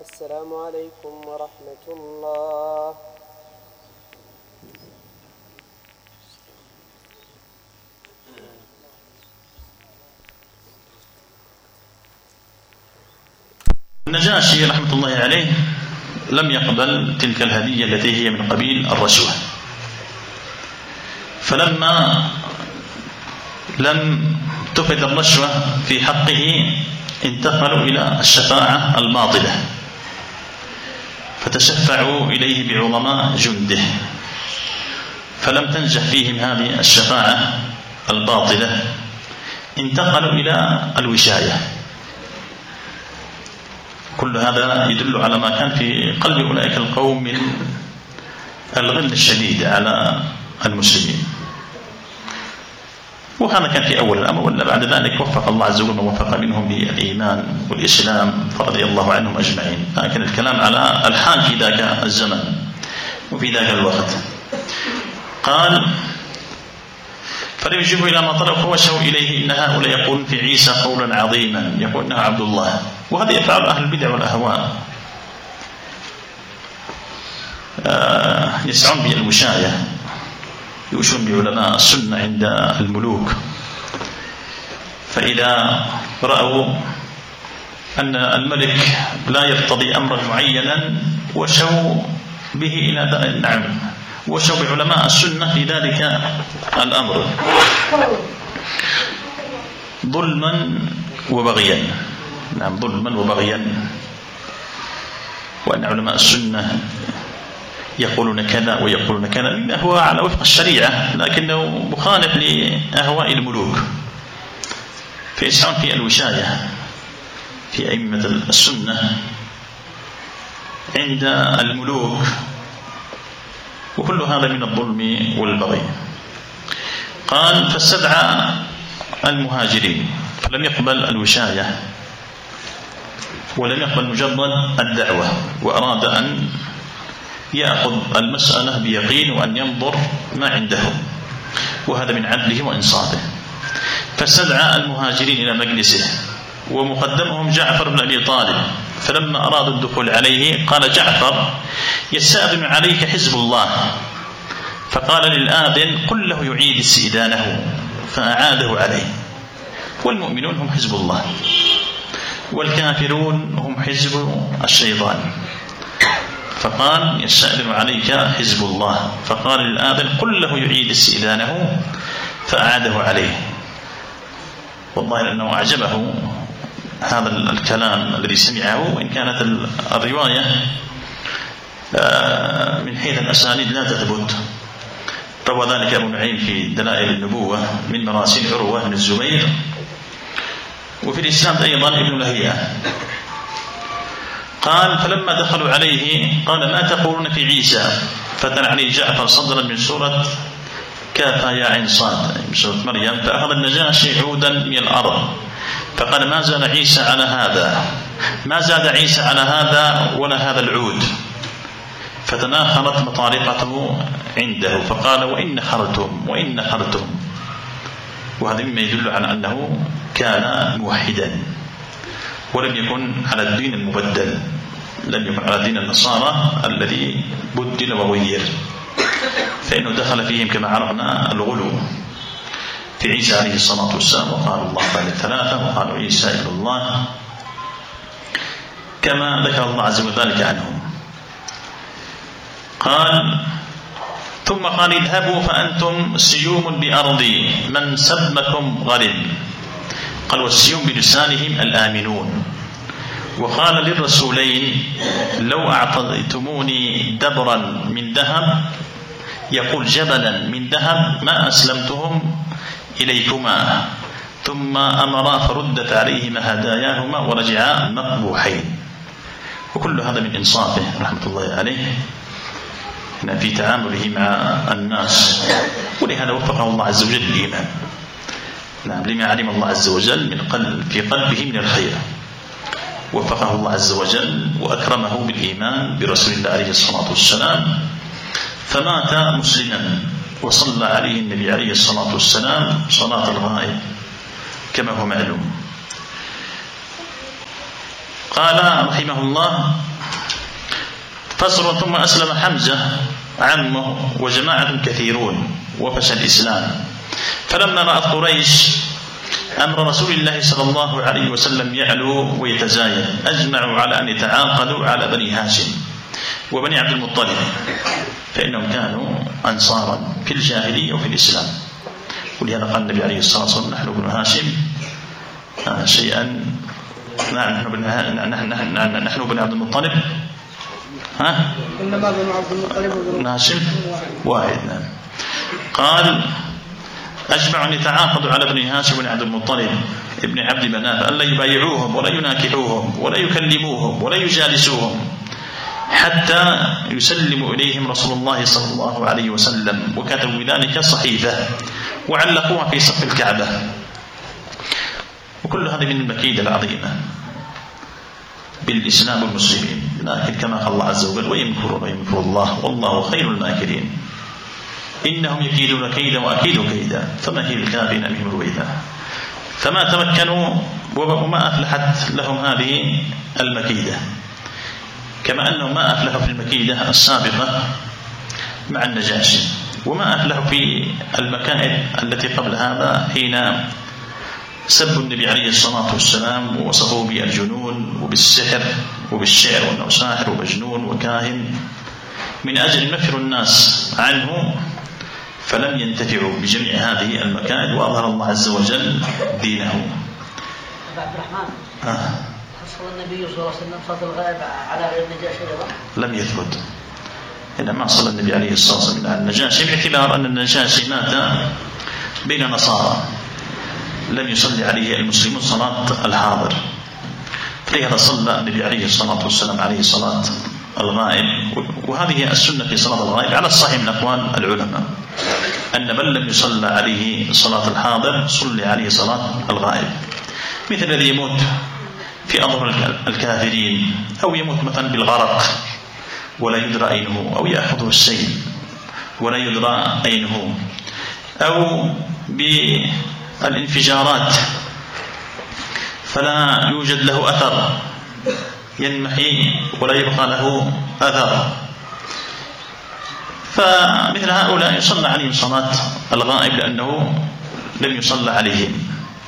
السلام عليكم ورحمة الله. النجاشي رحمة الله عليه لم يقبل تلك الهدية التي هي من قبيل الرشوة، فلما لم تفد الرشوة في حقه انتقلوا إلى الشفاعة الباطلة، فتشفعوا إليه بعظماء جنده، فلم تنجح فيهم هذه الشفاعة الباطلة، انتقلوا إلى الوشاية. كل هذا يدل على ما كان في قلب أولئك القوم من الغل الشديد على المسلمين، وهذا كان في أول الأمر. ولا بعد ذلك وفق الله عز وجل ووفق منهم للإيمان والإسلام فرضي الله عنهم أجمعين. لكن الكلام على الحال في ذاك الزمن وفي ذاك الوقت. قال فلم يجيبوا إلى ما طلبوا فوشوا إليه إن هؤلاء يقولون في عيسى قولا عظيما، يقول إنه عبد الله. وهذا يفعل أهل البدع والأهواء، يسعون بالوشاية، يوشون بعلماء السنة عند الملوك، فإذا رأوا أن الملك لا يرتضي أمرا معينا وشوا به إلى نعم وشوا بعلماء السنة في ذلك الأمر ظلما وبغيا. نعم، ظلما وبغيا، وأن علماء السنة يقولون كذا ويقولون كذا، هو على وفق الشريعة لكنه مخالف لأهواء الملوك، فيسعون في الوشاية في أئمة السنة عند الملوك، وكل هذا من الظلم والبغي. قال فاستدعى المهاجرين فلم يقبل الوشاية ولم يقبل مجرد الدعوة، وأراد أن يأخذ المسألة بيقين وأن ينظر ما عندهم، وهذا من عدله وإنصافه. فاستدعى المهاجرين إلى مجلسه ومقدمهم جعفر بن أبي طالب، فلما أرادوا الدخول عليه قال جعفر يستأذن عليك حزب الله، فقال للآذن قل له يعيد استئذانه، فأعاده عليه. والمؤمنون هم حزب الله والكافرون هم حزب الشيطان، فقال يستأذن عليك حزب الله، فقال للآذن قل له يعيد استئذانه، فأعاده عليه. والله لأنه أعجبه هذا الكلام الذي سمعه، وإن كانت الرواية من حيث الأسانيد لا تثبت. روى ذلك أبو نعيم في دلائل النبوة من مراسيل عروة بن الزبير، وفي الإسناد أيضا ابن لهيعة. قال فلما دخلوا عليه قال ما تقولون في عيسى، فتن عليه جعفر صدرا من سورة كافها يا عين صاد من سورة مريم، فأخذ النجاشي عودا من الأرض فقال ما زال عيسى على هذا، ما زاد عيسى على هذا ولا هذا العود، فتناخرت مطارقته عنده، فقال وإن خرتم وإن خرتم. وهذا مما يدل على أنه كان موحدا ولم يكن على الدين المبدل، لم يكن على دين النصارى الذي بدل وغير، فإنه دخل فيهم كما عرفنا الغلو في عيسى عليه الصلاة والسلام، وقال الله ثالث ثلاثة، وقالوا عيسى ابن الله، كما ذكر الله عز وجل ذلك عنهم. قال ثم قال اذهبوا فأنتم سيوم بأرضي من سبكم غرب. قال والسيوم بلسانهم الآمنون. وقال للرسولين لو أعطيتموني دبرا من ذهب، يقول جبلا من ذهب، ما أسلمتهم إليكما. ثم أمرا فردت عليهما هداياهما ورجعا مقبوحين. وكل هذا من إنصافه رحمة الله عليه في تعامله مع الناس، ولهذا وفقه الله عز وجل الإيمان، نعم، لما علم الله عز وجل في قلبه من الخير، وفقه الله عز وجل وأكرمه بالإيمان برسول الله عليه الصلاة والسلام، فمات مسلما، وصلى عليه النبي عليه الصلاة والسلام صلاة الغائب كما هو معلوم. قال رحمه الله فصل. ثم أسلم حمزة عمه وجماعة كثيرون وفشى الإسلام، فلما رأت قريش أمر رسول الله صلى الله عليه وسلم يعلو ويتزايد أجمعوا على أن يتعاقدوا على بني هاشم وبني عبد المطلب، فإنهم كانوا أنصارا في الجاهلية وفي الإسلام. ولهذا قال النبي عليه الصلاة والسلام نحن بنو هاشم شيئا، نحن بني عبد المطلب إنما بنو عبد المطلب هاشم واحد. نعم. قال أجمعوا أن يتعاقدوا على بني هاشم بن عبد المطلب ابن عبد مناف ألا يبايعوهم ولا يناكحوهم ولا يكلموهم ولا يجالسوهم حتى يسلموا إليهم رسول الله صلى الله عليه وسلم، وكتبوا بذلك صحيفة وعلقوها في سقف الكعبة. وكل هذه من المكيدة العظيمة بالإسلام والمسلمين، لكن كما قال الله عز وجل ويمكرون ويمكر الله والله خير الماكرين، إنهم يكيدون كيدا وأكيد كيدا فما هي الكافرين منهم رويدا. فما تمكنوا وما أفلحت لهم هذه المكيدة، كما أنهم ما أفلحوا في المكيدة السابقة مع النجاشي، وما أفلحوا في المكائد التي قبل هذا حين سبوا النبي عليه الصلاة والسلام ووصفوه بالجنون وبالسحر وبالشعر وأنه ساحر ومجنون وكاهن من أجل نفر الناس عنه، فلم ينتفعوا بجميع هذه المكائد وأظهر الله عز وجل دينه. عبد الرحمن حصل النبي صلى الله عليه وسلم صلاة الغائب على غير النجاشي لم يثبت، إنما صلى النبي عليه الصلاة والسلام على النجاشي باعتبار أن النجاشي مات بين نصارى لم يصلي عليه المسلمون صلاة الحاضر، فلهذا صلى النبي عليه الصلاة والسلام عليه صلاة الغائب. وهذه السنة في صلاة الغائب على الصحيح من أقوال العلماء أن من لم يصلى عليه صلاة الحاضر صلي عليه صلاة الغائب، مثل الذي يموت في أظهر الكافرين أو يموت مثلا بالغرق ولا يدرى أينه، أو يأخذه السيل ولا يدرى أينه، أو بالانفجارات فلا يوجد له أثر ينمحي ولا يبقى له أثر، فمثل هؤلاء يصلى عليهم صلاة الغائب لأنه لم يصلى عليهم،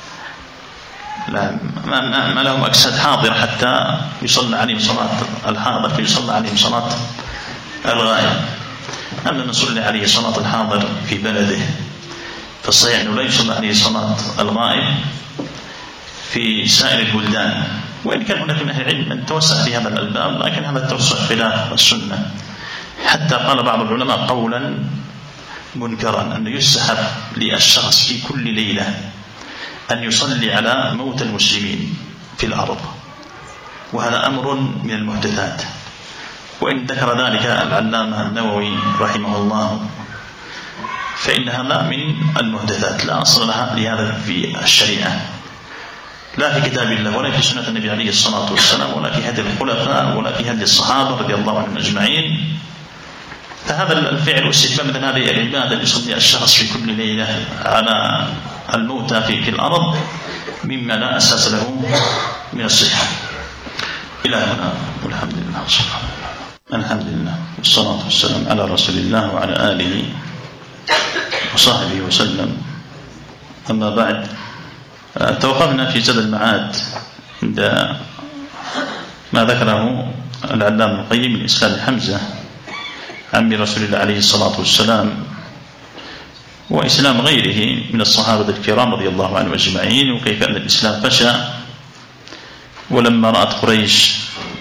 ما لهم أجساد حاضرة حتى يصلى عليهم صلاة الحاضر فيصلى عليهم صلاة الغائب. أما من صلى عليه صلاة الحاضر في بلده فالصحيح أنه لا يصلى عليه صلاة الغائب في سائر البلدان، وإن كان هناك من أهل العلم من توسع في هذا الباب، لكن هذا التوسع خلاف السنة، حتى قال بعض العلماء قولا منكرا أنه يستحب للشخص في كل ليلة أن يصلي على موت المسلمين في الأرض، وهذا أمر من المحدثات. وإن ذكر ذلك العلامة النووي رحمه الله فإن هذا من المحدثات لا أصل لها لهذا في الشريعة، لا في كتاب الله ولا في سنة النبي عليه الصلاة والسلام ولا في هدي الخلفاء ولا في هدي الصحابة رضي الله عنهم أجمعين. فهذا الفعل واستتباب مثل هذه العبادة يصلي الشخص في كل ليلة على الموتى في الأرض مما لا أساس له من الصحة. إلى هنا والحمد لله. الحمد لله والصلاة والسلام على رسول الله وعلى آله وصحبه وسلم. أما بعد، توقفنا في زاد المعاد عند ما ذكره العلامة ابن القيم من إسلام حمزة عم رسول الله عليه الصلاة والسلام وإسلام غيره من الصحابة الكرام رضي الله عنهم أجمعين، وكيف أن الإسلام فشى. ولما رأت قريش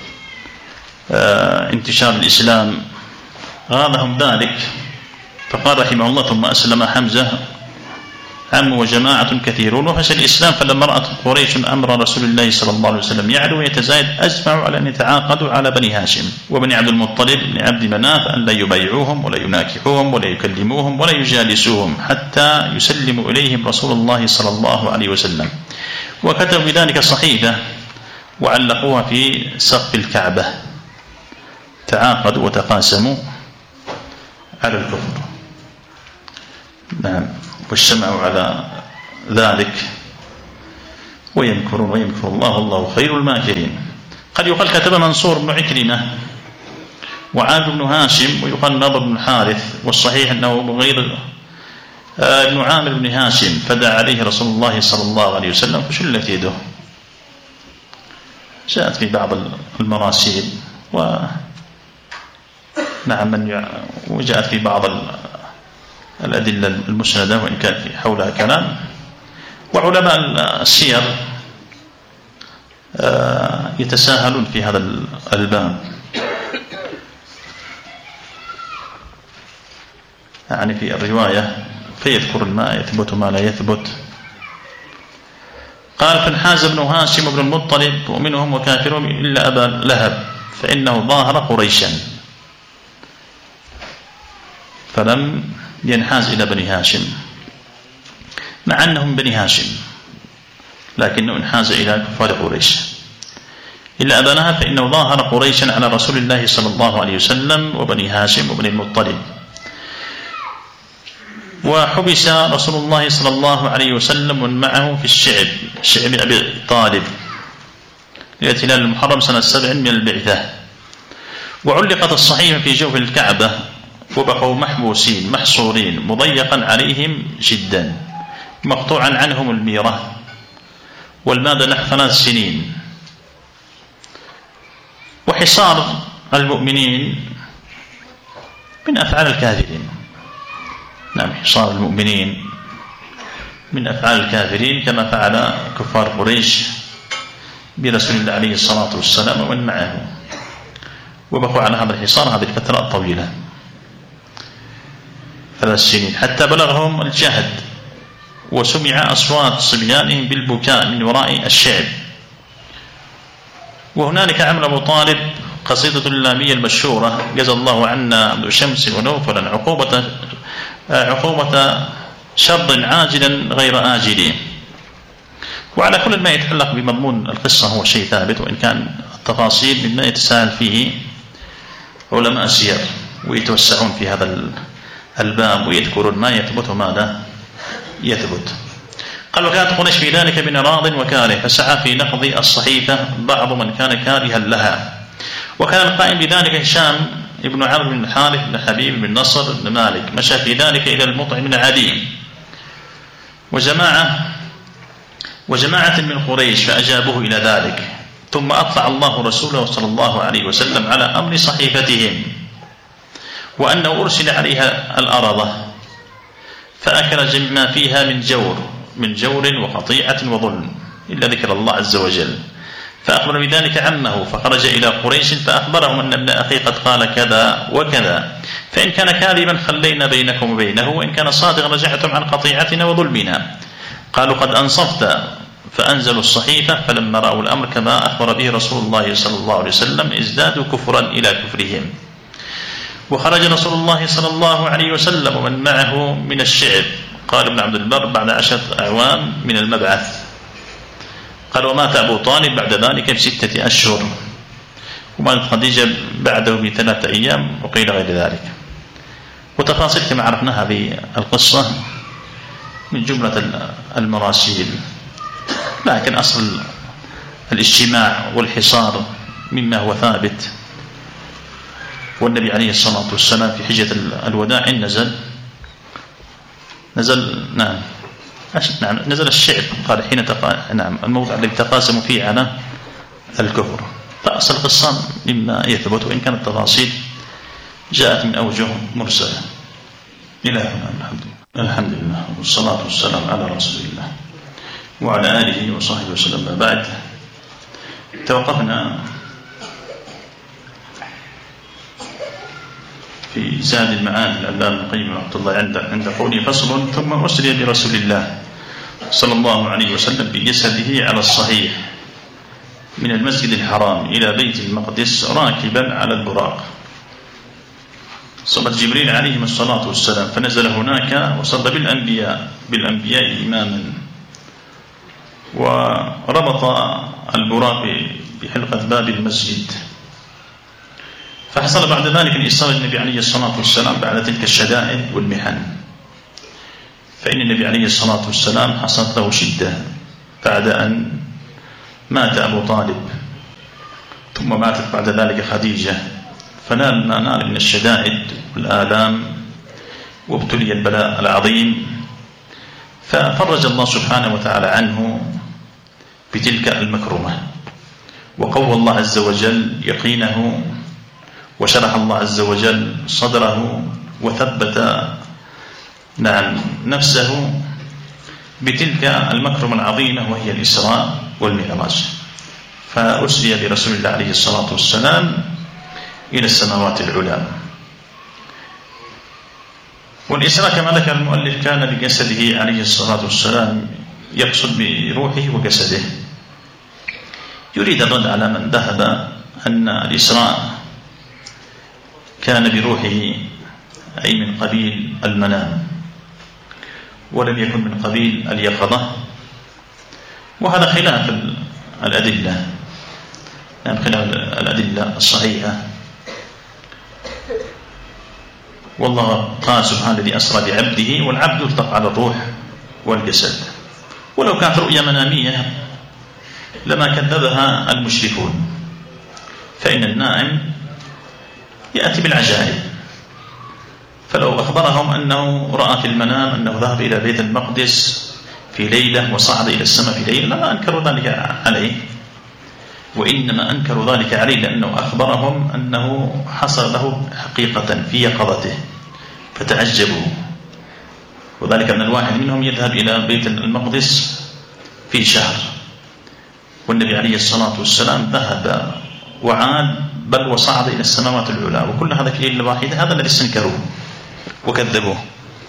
انتشار الإسلام غاضهم ذلك، فقال رحمه الله ثم أسلم حمزة عم وجماعة كثيرون وفشى الإسلام، فلما رأت قريش أمر رسول الله صلى الله عليه وسلم يعلو ويتزايد أجمعوا على أن يتعاقدوا على بني هاشم وبني عبد المطلب بن عبد مناف أن لا يبايعوهم ولا يناكحوهم ولا يكلموهم ولا يجالسوهم حتى يسلموا إليهم رسول الله صلى الله عليه وسلم، وكتبوا بذلك صحيفة وعلقوها في سقف الكعبة. تعاقدوا وتقاسموا على الكفر، نعم، واجتمعوا على ذلك ويمكرون ويمكر الله والله خير الماكرين. قد يقال كتب منصور بن عكرمة وعامر بن هاشم ويقال النضر بن الحارث، والصحيح أنه غير ابن عامر بن هاشم، فدعا عليه رسول الله صلى الله عليه وسلم فشلت يده. جاءت في بعض المراسيل وجاءت في بعض الأدلة المسندة، وإن كان في حولها كلام. وعلماء السير يتساهلون في هذا الباب، يعني في الرواية فيذكر ما يثبت وما لا يثبت. قال: فانحاز ابن هاشم بن المطلب ومنهم وكافرهم إلا أبا لهب فإنه ظاهر قريشا، فلم ينحاز إلى بني هاشم مع أنهم بني هاشم، لكنه انحاز إلى كفار قريش. إلا أبا لهب فإنه ظاهر قريشا على رسول الله صلى الله عليه وسلم وبني هاشم وبني المطلب. وحبس رسول الله صلى الله عليه وسلم ومن معه في الشعب أبي طالب لإتلال المحرم سنة 7 من البعثة. وعلقت الصحيفة في جوف الكعبة وبقوا محبوسين محصورين مضيقا عليهم جدا، مقطوعا عنهم الميرة، والمادة نحو 3 سنين. وحصار المؤمنين من أفعال الكافرين. نعم، حصار المؤمنين من أفعال الكافرين كما فعل كفار قريش برسول الله عليه الصلاة والسلام ومن معه، وبقوا على هذا الحصار هذه الفترة الطويلة 3 سنين، حتى بلغهم الجهد وسمع أصوات صبيانهم بالبكاء من وراء الشعب. وهنالك عمل أبو طالب قصيدة اللامية المشهورة: جزى الله عنا عبد شمس ونوفلا عقوبة شر عاجلا غير آجل. وعلى كل ما يتعلق بمضمون القصة هو شيء ثابت، وإن كان التفاصيل مما يتساهل فيه علماء السير ويتوسعون في هذا الباب ويذكرون ما يثبت وما لا يثبت. قال: وكانت قريش في ذلك بن راض وكاره، فسعى في نقض الصحيفة بعض من كان كارها لها. وكان القائم بذلك هشام ابن عمرو بن الحارث بن حبيب بن نصر بن مالك، مشى في ذلك إلى المطعم بن عدي وجماعة من قريش فأجابوه إلى ذلك. ثم أطلع الله رسوله صلى الله عليه وسلم على أمر صحيفتهم، وأنه أرسل عليها الأرضة فأكل ما فيها من جور وقطيعة وظلم، إلا ذكر الله عز وجل. فأخبر بذلك عمه، فخرج إلى قريش فأخبرهم أن ابن أخي قد قال كذا وكذا، فإن كان كاذبا خلينا بينكم وبينه، وإن كان صادقا رجعتم عن قطيعتنا وظلمنا. قالوا: قد أنصفت. فأنزلوا الصحيفة، فلما رأوا الأمر كما أخبر به رسول الله صلى الله عليه وسلم ازدادوا كفرا إلى كفرهم. وخرج رسول الله صلى الله عليه وسلم ومن معه من الشعب. قال ابن عبد البر: بعد 10 أعوام من المبعث. قال: ومات أبو طالب بعد ذلك ب6 أشهر، وماتت خديجة بعده ب3 أيام، وقيل غير ذلك. وتفاصيل كما عرفنا هذه القصة من جملة المراسيل، لكن أصل الاجتماع والحصار مما هو ثابت. والنبي عليه الصلاة والسلام في حجة الوداع نزل الشعب، قال حين الموضع الذي تقاسموا فيه على الكفر. فأصل القصة مما يثبت، وإن كانت التفاصيل جاءت من أوجه مرسلة. إلى هنا الحمد لله، والصلاة والسلام على رسول الله وعلى آله وصحبه وسلم. بعد توقفنا في زاد المعاد العلامة ابن القيم رحمه الله عند قوله: فصل: ثم أسري برسول الله صلى الله عليه وسلم بجسده على الصحيح من المسجد الحرام إلى بيت المقدس راكبا على البراق. صلى جبريل عليه الصلاة والسلام، فنزل هناك وصلى بالأنبياء إماما، وربط البراق بحلقة باب المسجد. فحصل بعد ذلك الإصابة النبي عليه الصلاة والسلام بعد تلك الشدائد والمحن، فإن النبي عليه الصلاة والسلام حصلت له شدة بعد أن مات أبو طالب، ثم ماتت بعد ذلك خديجة، فنال ما نال من الشدائد والآلام وابتلي البلاء العظيم، ففرج الله سبحانه وتعالى عنه بتلك المكرمة، وقوى الله عز وجل يقينه، وشرح الله عز وجل صدره، وثبت نفسه بتلك المكرمة العظيمة وهي الإسراء والمعراج. فأسري برسول الله عليه الصلاة والسلام إلى السماوات العلى. والإسراء كما ذكر المؤلف كان بجسده عليه الصلاة والسلام، يقصد بروحه وجسده. يريد الرد على من ذهب أن الإسراء كان بروحه أي من قبيل المنام، ولم يكن من قبيل اليقظة، وهذا خلاف الأدلة، خلاف الأدلة الصحيحة. والله قال سبحانه الذي أسرى بعبده، والعبد يطلق على الروح والجسد، ولو كانت رؤيا منامية لما كذبها المشركون، فإن النائم يأتي بالعجائب. فلو أخبرهم أنه رأى في المنام أنه ذهب إلى بيت المقدس في ليلة وصعد إلى السماء في ليلة لما أنكروا ذلك عليه، وإنما أنكروا ذلك عليه لأنه أخبرهم أنه حصل له حقيقة في يقظته فتعجبوا. وذلك أن الواحد منهم يذهب إلى بيت المقدس في شهر، والنبي عليه الصلاة والسلام ذهب وعاد بل وصعد إلى السماوات العلى، وكل هذا في ليلة واحدة. هذا الذي استنكروه وكذبوه.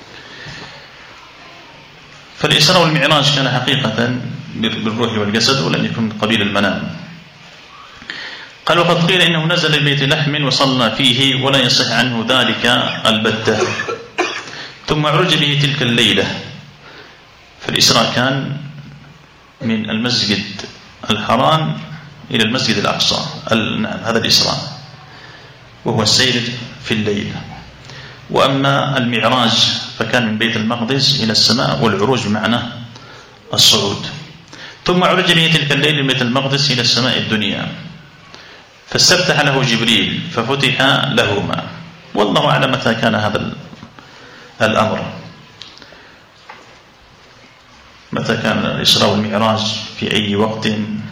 فالإسراء والمعراج كان حقيقة بالروح والجسد، ولم يكن من قبيل المنام. قال وقد قيل إنه نزل البيت لحم وصلى فيه، ولا يصح عنه ذلك البتة، ثم عرج به تلك الليلة. فالإسراء كان من المسجد الحرام إلى المسجد الأقصى، نعم هذا الإسراء، وهو السير في الليل. وأما المعراج فكان من بيت المقدس إلى السماء، والعروج بمعنى الصعود. ثم عرج به تلك الليل من بيت المقدس إلى السماء الدنيا، فاستفتح له جبريل ففتح لهما. والله أعلم متى كان هذا الأمر، متى كان الإسراء والمعراج في أي وقت،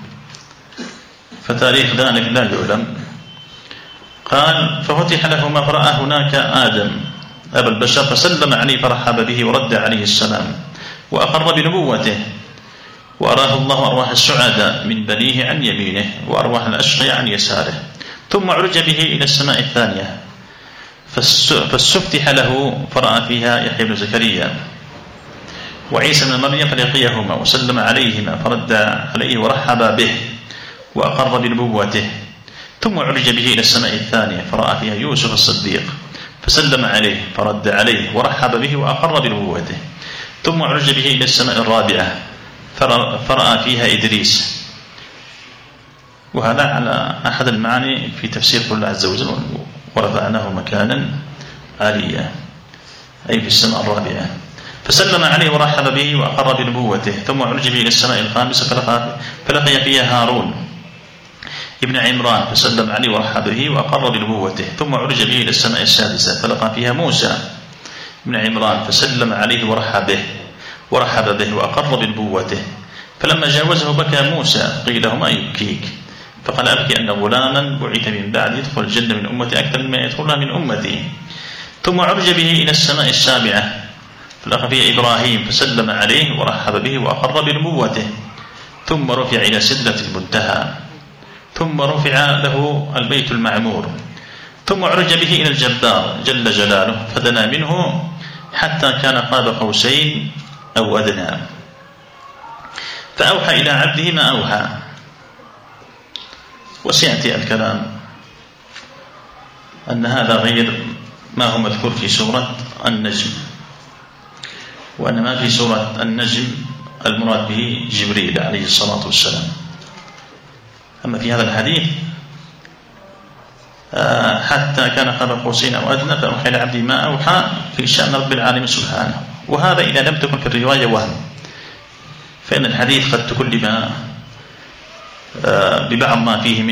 فتاريخ ذلك لا يعلم. قال ففتح لهما فرأى هناك آدم أبا البشر، فسلم عليه فرحب به ورد عليه السلام، وأقر بنبوته، وأراه الله أرواح السعداء من بنيه عن يمينه، وأرواح الأشقياء عن يساره. ثم عرج به إلى السماء الثانية، فاستفتح له فرأى فيها يحيى بن زكريا وعيسى بن مريم، فلقيهما وسلم عليهما فرد عليه ورحب به وأقر بنبوته. ثم عرج به إلى السماء الثانية، فرأى فيها يوسف الصديق، فسلم عليه فرد عليه ورحب به وأقر بنبوته. ثم عرج به إلى السماء الرابعة، فرأى فيها إدريس. وهذا على أحد المعاني في تفسير قول الله عز وجل ورفعناه مكانا عاليا، أي في السماء الرابعة. فسلم عليه ورحب به وأقر بنبوته. ثم عرج به إلى السماء الخامسة، فلقي فيها هارون ابن عمران، فسلم عليه ورحب به وأقر بنبوته. ثم عرج به إلى السماء السادسة، فلقى فيها موسى ابن عمران، فسلم عليه ورحب به وأقر بنبوته. فلما جاوزه بكى موسى، قيل له ما يبكيك؟ فقال أبكي أن غلاما بعث من بعد يدخل الجنة من أمتي أكثر مما يدخلها من أمتي. ثم عرج به إلى السماء السابعة، فلقى فيها إبراهيم، فسلم عليه ورحب به وأقر بنبوته. ثم رفع إلى سدرة المنتهى، ثم رفع له البيت المعمور. ثم عرج به إلى الجبار جل جلاله، فدنا منه حتى كان قاب قوسين أو أدنى، فأوحى إلى عبده ما أوحى. وسيأتي الكلام أن هذا غير ما هو مذكور في سورة النجم، وأن ما في سورة النجم المراد به جبريل عليه الصلاة والسلام. أما في هذا الحديث حتى كان قاب قوسين أو أدنى، فأوحى إلى عبده ما أوحى في شأن رب العالمين سبحانه. وهذا إذا لم تكن في الرواية وهم، فإن الحديث قد تكلم ببعض ما فيه من